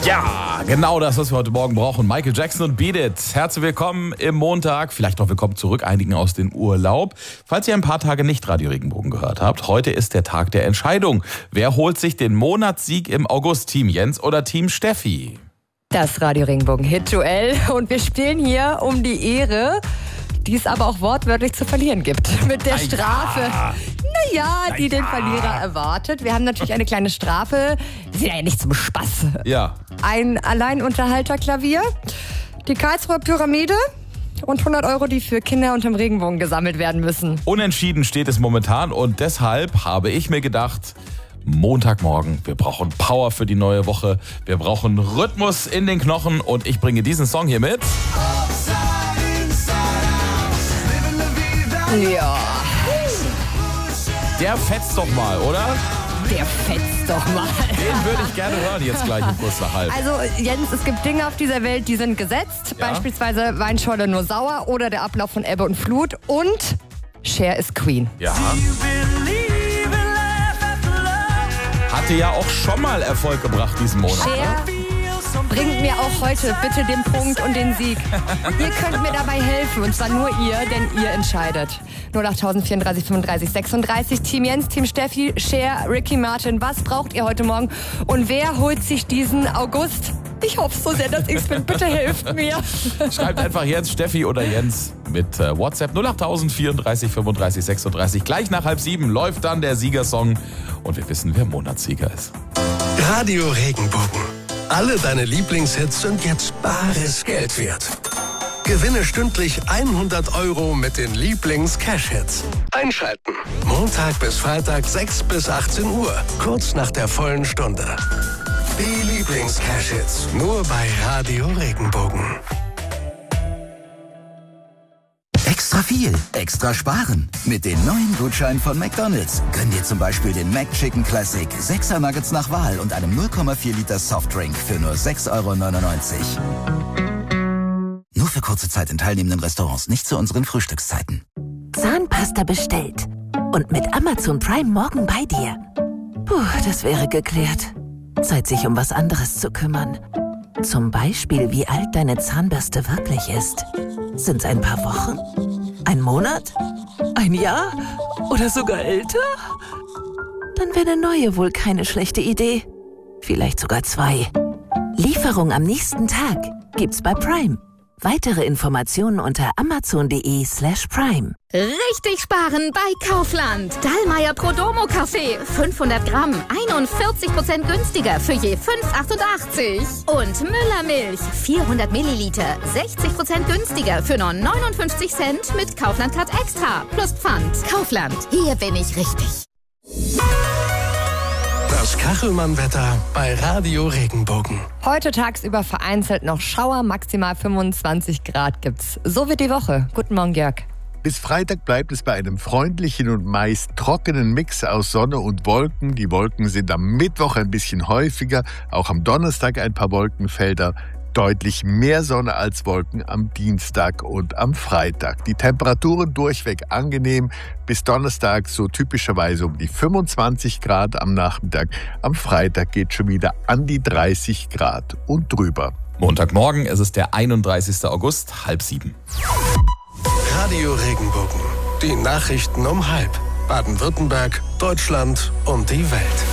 Ja, genau das, was wir heute Morgen brauchen. Michael Jackson und Beat It. Herzlich willkommen im Montag, vielleicht noch willkommen zurück, einigen aus dem Urlaub. Falls ihr ein paar Tage nicht Radio Regenbogen gehört habt, heute ist der Tag der Entscheidung. Wer holt sich den Monatssieg im August? Team Jens oder Team Steffi? Das Radio Regenbogen Hit-Duell und wir spielen hier um die Ehre, die es aber auch wortwörtlich zu verlieren gibt. Mit der Strafe, die den Verlierer erwartet. Wir haben natürlich eine kleine Strafe. Wir sind ja nicht zum Spaß. Ja. Ein Alleinunterhalterklavier, die Karlsruher Pyramide und 100 €, die für Kinder unterm Regenbogen gesammelt werden müssen. Unentschieden steht es momentan und deshalb habe ich mir gedacht, Montagmorgen, wir brauchen Power für die neue Woche, wir brauchen Rhythmus in den Knochen und ich bringe diesen Song hier mit. Ja. Der fetzt doch mal, oder? Der fetzt doch mal. Den würde ich gerne hören, jetzt gleich um kurz nach halb. Also Jens, es gibt Dinge auf dieser Welt, die sind gesetzt. Ja. Beispielsweise Weinschorle nur sauer oder der Ablauf von Ebbe und Flut. Und Cher ist Queen. Ja. Hatte ja auch schon mal Erfolg gebracht diesen Monat. Cher bringt mir auch heute bitte den Punkt und den Sieg. Ihr könnt mir dabei helfen und zwar nur ihr, denn ihr entscheidet. 08000 34 35 36, Team Jens, Team Steffi, Cher, Ricky Martin. Was braucht ihr heute Morgen? Und wer holt sich diesen August? Ich hoffe so sehr, dass ich's bin. Bitte helft mir. Schreibt einfach Jens, Steffi oder Jens mit WhatsApp 08000 34 35 36. Gleich nach 6:30 läuft dann der Siegersong und wir wissen, wer Monatssieger ist. Radio Regenbogen. Alle deine Lieblingshits sind jetzt bares Geld wert. Gewinne stündlich 100 € mit den Lieblings-Cash-Hits. Einschalten. Montag bis Freitag 6 bis 18 Uhr. Kurz nach der vollen Stunde. Die Lieblings-Cash-Hits. Nur bei Radio Regenbogen. Extra viel, extra sparen. Mit den neuen Gutscheinen von McDonald's könnt ihr zum Beispiel den McChicken Classic 6er Nuggets nach Wahl und einem 0,4 Liter Softdrink für nur 6,99 €. Nur für kurze Zeit in teilnehmenden Restaurants, nicht zu unseren Frühstückszeiten. Zahnpasta bestellt. Und mit Amazon Prime morgen bei dir. Puh, das wäre geklärt. Zeit, sich um was anderes zu kümmern. Zum Beispiel, wie alt deine Zahnbürste wirklich ist. Sind's ein paar Wochen? Ein Monat? Ein Jahr? Oder sogar älter? Dann wäre eine neue wohl keine schlechte Idee. Vielleicht sogar 2. Lieferung am nächsten Tag gibt's bei Prime. Weitere Informationen unter amazon.de/prime. Richtig sparen bei Kaufland. Dallmayr Prodomo Kaffee. 500 Gramm. 41% günstiger für je 5,88. Und Müller Milch. 400 Milliliter. 60% günstiger für nur 59 Cent mit Kaufland Card Extra. Plus Pfand. Kaufland. Hier bin ich richtig. Das Kachelmann-Wetter bei Radio Regenbogen. Heute tagsüber vereinzelt noch Schauer, maximal 25 Grad gibt's. So wird die Woche. Guten Morgen, Jörg. Bis Freitag bleibt es bei einem freundlichen und meist trockenen Mix aus Sonne und Wolken. Die Wolken sind am Mittwoch ein bisschen häufiger, auch am Donnerstag ein paar Wolkenfelder. Deutlich mehr Sonne als Wolken am Dienstag und am Freitag. Die Temperaturen durchweg angenehm. Bis Donnerstag so typischerweise um die 25 Grad am Nachmittag. Am Freitag geht schon wieder an die 30 Grad und drüber. Montagmorgen, es ist der 31. August, 6:30. Radio Regenbogen. Die Nachrichten um 6:30. Baden-Württemberg, Deutschland und die Welt.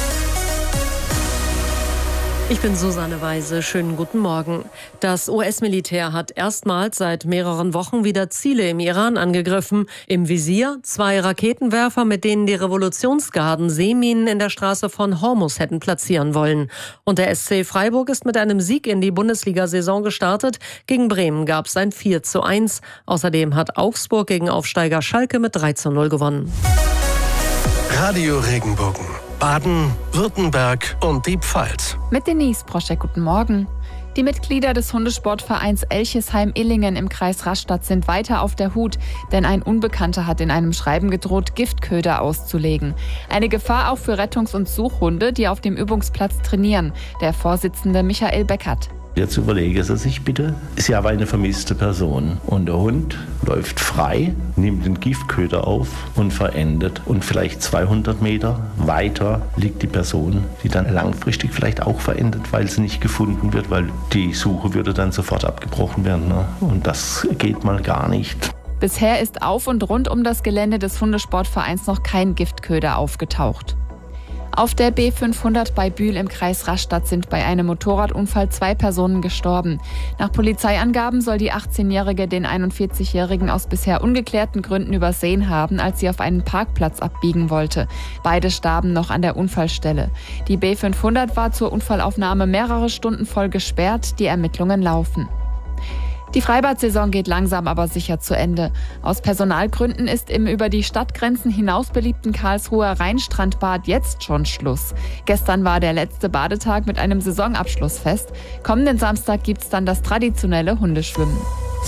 Ich bin Susanne Weise. Schönen guten Morgen. Das US-Militär hat erstmals seit mehreren Wochen wieder Ziele im Iran angegriffen. Im Visier 2 Raketenwerfer, mit denen die Revolutionsgarden Seeminen in der Straße von Hormuz hätten platzieren wollen. Und der SC Freiburg ist mit einem Sieg in die Bundesliga-Saison gestartet. Gegen Bremen gab es ein 4:1. Außerdem hat Augsburg gegen Aufsteiger Schalke mit 3:0 gewonnen. Radio Regenbogen. Baden, Württemberg und die Pfalz. Mit Denise Proschek, guten Morgen. Die Mitglieder des Hundesportvereins Elchesheim-Illingen im Kreis Rastatt sind weiter auf der Hut, denn ein Unbekannter hat in einem Schreiben gedroht, Giftköder auszulegen. Eine Gefahr auch für Rettungs- und Suchhunde, die auf dem Übungsplatz trainieren. Der Vorsitzende Michael Beckert. Jetzt überlege Sie sich bitte, Sie haben eine vermisste Person und der Hund läuft frei, nimmt den Giftköder auf und verendet. Und vielleicht 200 Meter weiter liegt die Person, die dann langfristig vielleicht auch verendet, weil sie nicht gefunden wird, weil die Suche würde dann sofort abgebrochen werden. Ne? Und das geht mal gar nicht. Bisher ist auf und rund um das Gelände des Hundesportvereins noch kein Giftköder aufgetaucht. Auf der B500 bei Bühl im Kreis Rastatt sind bei einem Motorradunfall 2 Personen gestorben. Nach Polizeiangaben soll die 18-Jährige den 41-Jährigen aus bisher ungeklärten Gründen übersehen haben, als sie auf einen Parkplatz abbiegen wollte. Beide starben noch an der Unfallstelle. Die B500 war zur Unfallaufnahme mehrere Stunden voll gesperrt, die Ermittlungen laufen. Die Freibad-Saison geht langsam aber sicher zu Ende. Aus Personalgründen ist im über die Stadtgrenzen hinaus beliebten Karlsruher Rheinstrandbad jetzt schon Schluss. Gestern war der letzte Badetag mit einem Saisonabschlussfest. Kommenden Samstag gibt's dann das traditionelle Hundeschwimmen.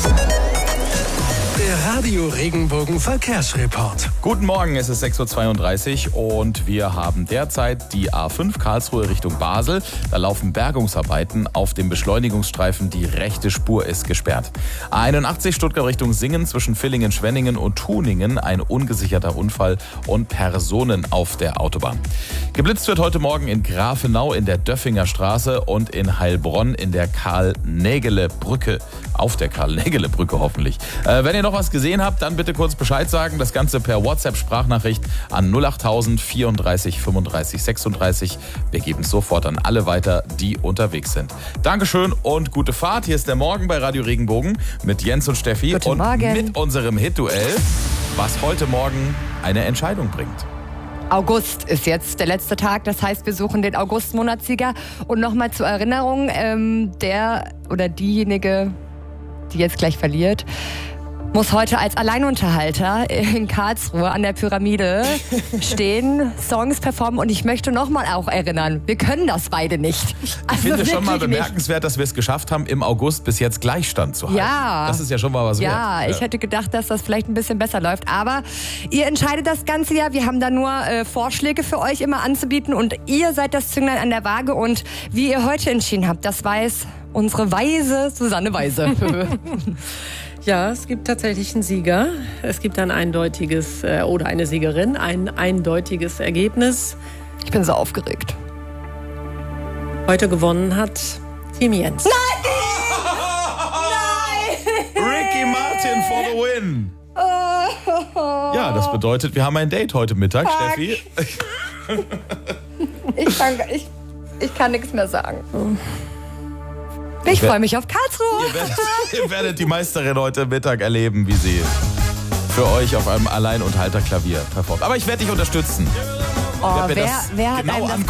Der Radio Regenbogen Verkehrsreport. Guten Morgen, es ist 6.32 Uhr und wir haben derzeit die A5 Karlsruhe Richtung Basel. Da laufen Bergungsarbeiten auf dem Beschleunigungsstreifen. Die rechte Spur ist gesperrt. A81 Stuttgart Richtung Singen zwischen Villingen, Schwenningen und Tuningen. Ein ungesicherter Unfall und Personen auf der Autobahn. Geblitzt wird heute Morgen in Grafenau in der Döffinger Straße und in Heilbronn in der Karl-Nägele-Brücke. Auf der Karl-Nägele-Brücke hoffentlich. Wenn ihr noch was gesehen habt, dann bitte kurz Bescheid sagen. Das Ganze per WhatsApp-Sprachnachricht an 08000 34 35 36. Wir geben es sofort an alle weiter, die unterwegs sind. Dankeschön und gute Fahrt. Hier ist der Morgen bei Radio Regenbogen mit Jens und Steffi. Guten und Morgen. Mit unserem Hit-Duell, was heute Morgen eine Entscheidung bringt. August ist jetzt der letzte Tag, das heißt, wir suchen den August-Monatssieger. Und nochmal zur Erinnerung, der oder diejenige, die jetzt gleich verliert, muss heute als Alleinunterhalter in Karlsruhe an der Pyramide stehen, Songs performen und ich möchte nochmal auch erinnern, wir können das beide nicht. Ich finde schon mal bemerkenswert, dass wir es geschafft haben, im August bis jetzt Gleichstand zu halten. Ja. Das ist ja schon mal was wert. Ja, ich hätte gedacht, dass das vielleicht ein bisschen besser läuft, aber ihr entscheidet das ganze Jahr. Wir haben da nur Vorschläge für euch immer anzubieten und ihr seid das Zünglein an der Waage und wie ihr heute entschieden habt, das weiß unsere weise Susanne Weise. Ja, es gibt tatsächlich einen Sieger. Es gibt ein eindeutiges, oder eine Siegerin, ein eindeutiges Ergebnis. Ich bin so aufgeregt. Heute gewonnen hat Team Jens. Nein! Ricky Martin for the win! Ja, das bedeutet, wir haben ein Date heute Mittag, Steffi. Ich kann nichts mehr sagen. Ich freue mich auf Karlsruhe. Ihr werdet die Meisterin heute Mittag erleben, wie sie für euch auf einem Alleinunterhalterklavier performt. Aber ich werde dich unterstützen. Oh, wer hat einem das